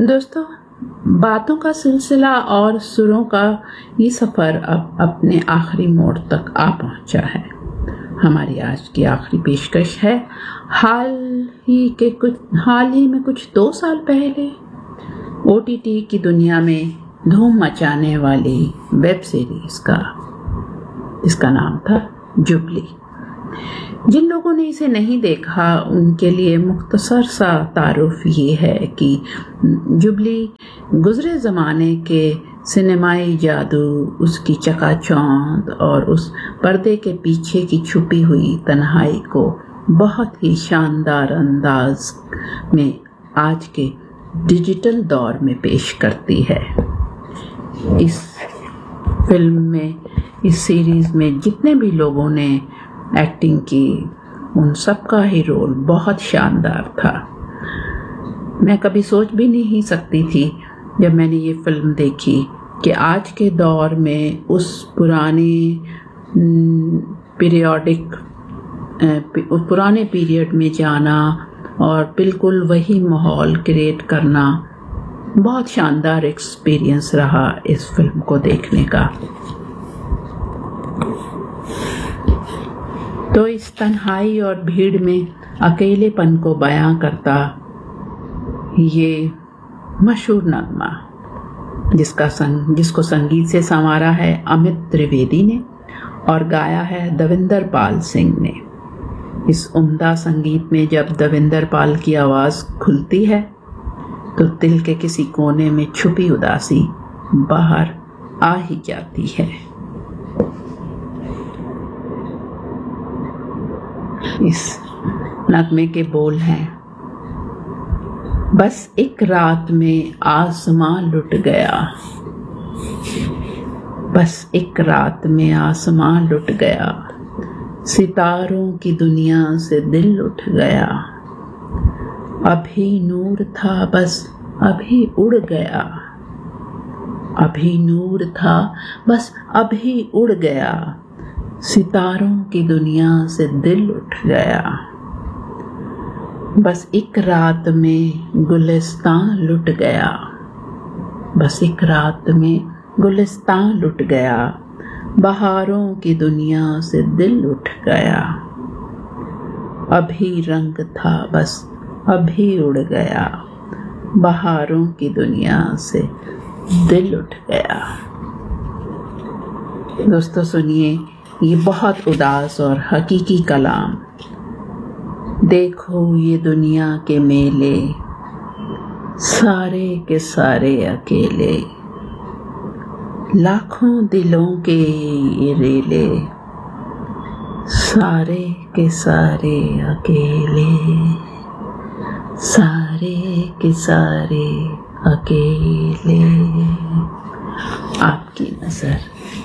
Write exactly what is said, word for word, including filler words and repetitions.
दोस्तों, बातों का सिलसिला और सुरों का ये सफ़र अब अपने आखिरी मोड़ तक आ पहुंचा है। हमारी आज की आखिरी पेशकश है हाल ही के कुछ हाल ही में कुछ दो साल पहले ओटीटी की दुनिया में धूम मचाने वाली वेब सीरीज का, इसका नाम था जुबली। जिन लोगों ने इसे नहीं देखा उनके लिए मुख्तसर सा तारुफ ये है कि जुबली गुज़रे ज़माने के सिनेमाई जादू, उसकी चकाचौंध और उस पर्दे के पीछे की छुपी हुई तन्हाई को बहुत ही शानदार अंदाज में आज के डिजिटल दौर में पेश करती है। इस फिल्म में, इस सीरीज़ में जितने भी लोगों ने एक्टिंग की, उन सब का ही रोल बहुत शानदार था। मैं कभी सोच भी नहीं सकती थी जब मैंने ये फिल्म देखी कि आज के दौर में उस पुराने पीरियोडिक उस पुराने पीरियड में जाना और बिल्कुल वही माहौल क्रिएट करना बहुत शानदार एक्सपीरियंस रहा इस फिल्म को देखने का। तो इस तन्हाई और भीड़ में अकेलेपन को बयां करता ये मशहूर नगमा, जिसका संग जिसको संगीत से संवारा है अमित त्रिवेदी ने और गाया है देविंदर पाल सिंह ने। इस उम्दा संगीत में जब देविंदर पाल की आवाज़ खुलती है तो दिल के किसी कोने में छुपी उदासी बाहर आ ही जाती है। इस नगमे के बोल हैं, बस एक रात में आसमां लुट गया, बस एक रात में आसमां लुट गया, सितारों की दुनिया से दिल उठ गया, अभी नूर था बस अभी उड़ गया, अभी नूर था बस अभी उड़ गया, सितारों की दुनिया से दिल उठ गया, बस एक रात में गुलिस्तान लुट गया, बस एक रात में गुलिस्तान लुट गया, बहारों की दुनिया से दिल उठ गया, अभी रंग था बस अभी उड़ गया, बहारों की दुनिया से दिल उठ गया। दोस्तों सुनिए ये बहुत उदास और हकीकी कलाम। देखो ये दुनिया के मेले, सारे के सारे अकेले, लाखों दिलों के ये रेले, सारे के सारे अकेले, सारे के सारे अकेले। आपकी नजर